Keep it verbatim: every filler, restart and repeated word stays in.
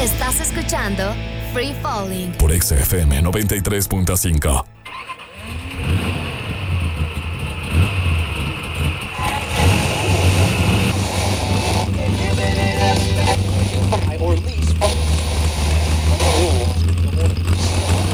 Estás escuchando Free Falling por X F M noventa y tres punto cinco.